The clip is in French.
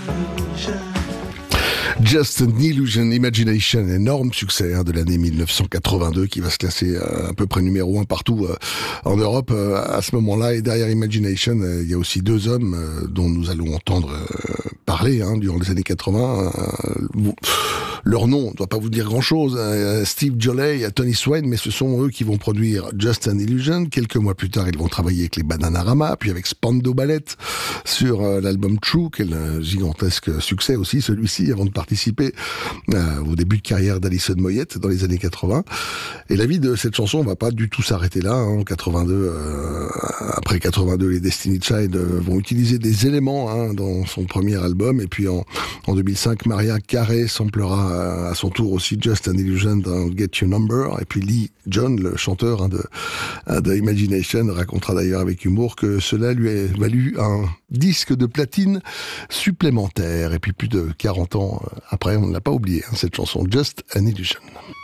Just an Illusion, Imagination, énorme succès de l'année 1982 qui va se classer à peu près numéro 1 partout en Europe à ce moment-là. Et derrière Imagination, il y a aussi deux hommes dont nous allons entendre parler durant les années 80. Leur nom ne doit pas vous dire grand-chose, Steve Jolley et Tony Swain, mais ce sont eux qui vont produire Just an Illusion. Quelques mois plus tard, ils vont travailler avec les Bananarama, puis avec Spandau Ballet sur l'album True, quel gigantesque succès aussi celui-ci, avant de participer au début de carrière d'Alison Moyet dans les années 80. Et la vie de cette chanson va pas du tout s'arrêter là. En 82, après 82, les Destiny Child vont utiliser des éléments dans son premier album. Et puis en 2005, Mariah Carey samplera à son tour aussi Just an Illusion dans Get Your Number. Et puis Lee John, le chanteur de Imagination, racontera d'ailleurs avec humour que cela lui a valu un disque de platine supplémentaire. Et puis plus de 40 ans après, on ne l'a pas oublié, cette chanson Just an Illusion.